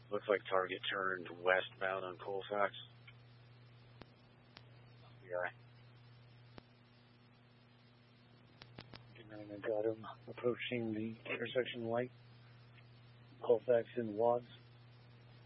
Looks like target turned westbound on Colfax. Yeah. I got him approaching the intersection light. Colfax and Watts.